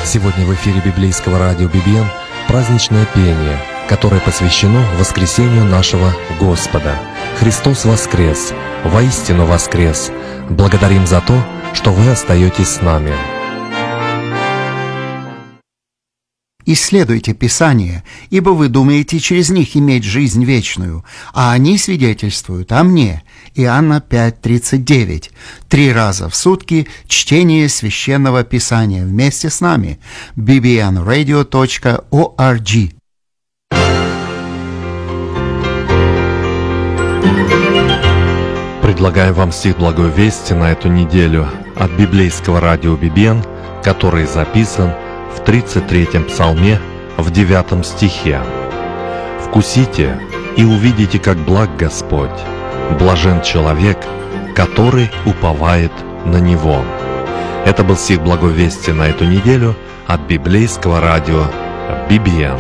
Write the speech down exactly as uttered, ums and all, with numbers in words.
Сегодня в эфире библейского радио би би эн праздничное пение, которое посвящено воскресению нашего Господа. Христос воскрес! Воистину воскрес! Благодарим за то, что вы остаетесь с нами. Исследуйте Писание, ибо вы думаете через них иметь жизнь вечную, а они свидетельствуют о мне. Иоанна пять тридцать девять. Три раза в сутки чтение Священного Писания вместе с нами. би би эн радио точка орг. Предлагаем вам стих Благой Вести на эту неделю от библейского радио би би эн, который записан в тридцать третьем псалме в девятом стихе. «Вкусите и увидите, как благ Господь, блажен человек, который уповает на Него». Это был стих Благой Вести на эту неделю от библейского радио би би эн.